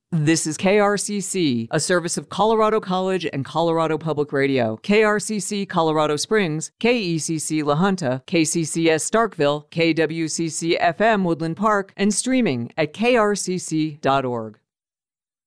This is KRCC, a service of Colorado College and Colorado Public Radio. KRCC Colorado Springs, KECC La Junta, KCCS Starkville, KWCC FM Woodland Park, and streaming at krcc.org.